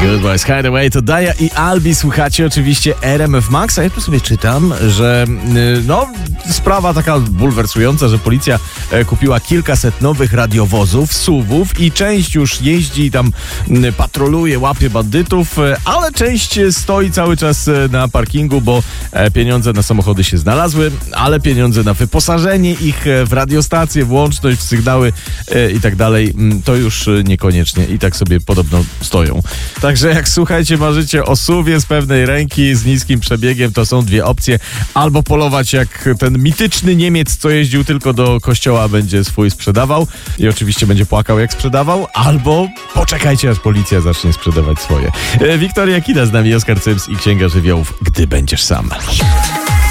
Good Boys Hideaway to Daja i Albi. Słuchacie oczywiście RMF Max, a ja tu sobie czytam, że sprawa taka bulwersująca, że policja kupiła kilkaset nowych radiowozów, SUV-ów i część już jeździ tam, patroluje, łapie bandytów, ale część stoi cały czas na parkingu, bo pieniądze na samochody się znalazły, ale pieniądze na wyposażenie ich w radiostacje, w łączność, w sygnały i tak dalej, to już niekoniecznie i tak sobie podobno stoją. Także jak słuchajcie, marzycie o SUV-ie z pewnej ręki, z niskim przebiegiem, to są dwie opcje. Albo polować jak ten mityczny Niemiec, co jeździł tylko do kościoła, będzie swój sprzedawał i oczywiście będzie płakał jak sprzedawał, albo poczekajcie, aż policja zacznie sprzedawać swoje. Wiktoria Kida z nami, Oskar Cyms i Księga Żywiołów, Gdy będziesz sam.